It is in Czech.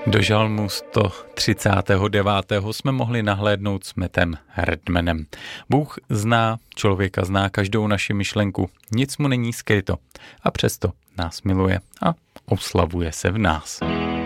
Do žalmu 139. jsme mohli nahlédnout s Mattem Redmanem. Bůh zná člověka, zná každou naši myšlenku, nic mu není skryto a přesto nás miluje a oslavuje se v nás.